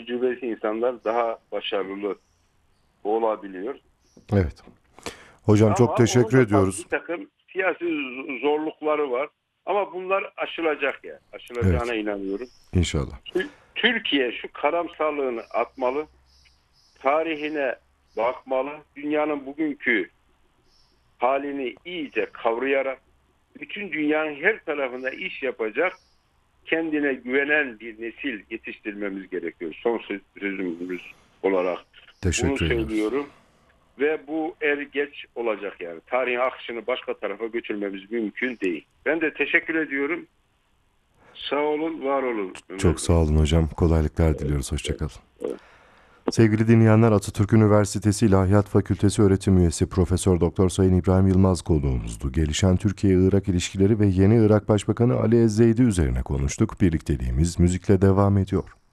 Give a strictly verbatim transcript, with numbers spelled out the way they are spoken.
tecrübeli insanlar daha başarılı olabiliyor. Evet. Hocam çok Ama onun teşekkür da tabii bir ediyoruz. takım siyasi zorlukları var. Ama bunlar aşılacak ya. Evet. Aşılacağına inanıyorum. İnşallah. Tü- Türkiye şu karamsarlığını atmalı. Tarihine bakmalı. Dünyanın bugünkü halini iyice kavrayarak bütün dünyanın her tarafında iş yapacak, kendine güvenen bir nesil yetiştirmemiz gerekiyor. Son sözümüz olarak bunu Teşekkür ediyoruz. söylüyorum. Ve bu er geç olacak yani. Tarihin akışını başka tarafa götürmemiz mümkün değil. Ben de teşekkür ediyorum. Sağ olun, var olun Çok Ömer sağ Bey. olun hocam. Kolaylıklar Evet, diliyoruz. evet, Hoşçakalın. evet. Sevgili dinleyenler, Atatürk Üniversitesi İlahiyat Fakültesi öğretim üyesi Profesör Doktor Sayın İbrahim Yılmaz konuğumuzdu. Gelişen Türkiye-Irak ilişkileri ve yeni Irak Başbakanı Ali Ezzeydi üzerine konuştuk. Birlikteliğimiz müzikle devam ediyor.